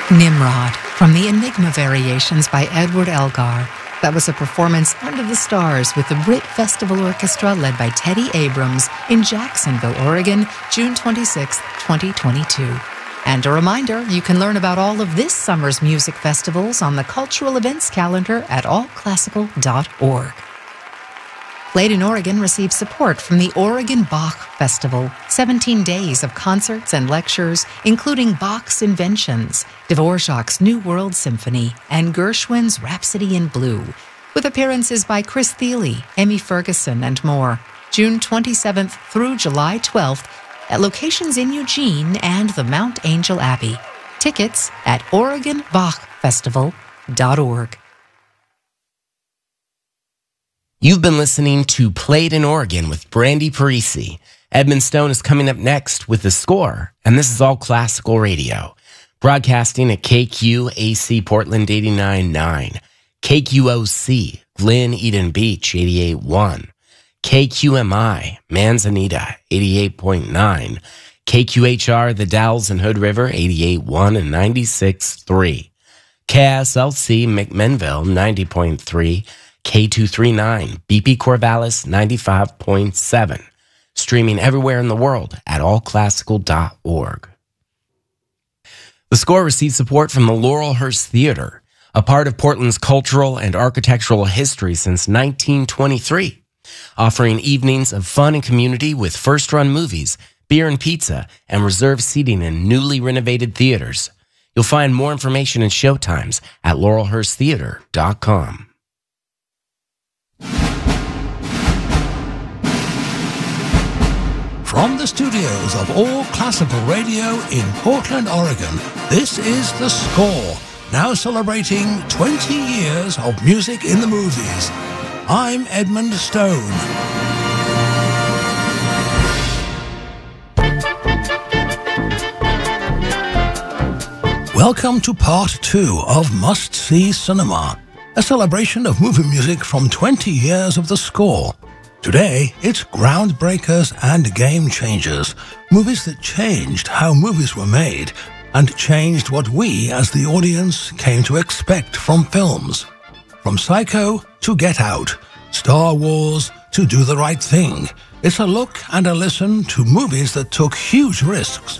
Nimrod from the Enigma Variations by Edward Elgar. That was a performance under the stars with the Brit Festival Orchestra led by Teddy Abrams in Jacksonville, Oregon, June 26, 2022. And a reminder, you can learn about all of this summer's music festivals on the cultural events calendar at allclassical.org. Played in Oregon receives support from the Oregon Bach Festival, 17 days of concerts and lectures, including Bach's Inventions, Dvorak's New World Symphony, and Gershwin's Rhapsody in Blue, with appearances by Chris Thile, Emmy Ferguson, and more, June 27th through July 12th at locations in Eugene and the Mount Angel Abbey. Tickets at OregonBachFestival.org. You've been listening to Played in Oregon with Brandy Parisi. Edmund Stone is coming up next with The Score, and this is All Classical Radio, broadcasting at KQAC Portland 89.9, KQOC Glen Eden Beach 88.1, KQMI Manzanita 88.9, KQHR The Dalles and Hood River 88.1 and 96.3, KSLC McMinnville 90.3, K239, BP Corvallis 95.7. Streaming everywhere in the world at allclassical.org. The Score received support from the Laurelhurst Theater, a part of Portland's cultural and architectural history since 1923, offering evenings of fun and community with first-run movies, beer and pizza, and reserved seating in newly renovated theaters. You'll find more information and showtimes at laurelhursttheater.com. From the studios of All Classical Radio in Portland, Oregon, this is The Score, now celebrating 20 years of music in the movies. I'm Edmund Stone. Welcome to part 2 of Must See Cinema, a celebration of movie music from 20 years of The Score. Today, it's groundbreakers and game changers, movies that changed how movies were made and changed what we as the audience came to expect from films. From Psycho to Get Out, Star Wars to Do the Right Thing, it's a look and a listen to movies that took huge risks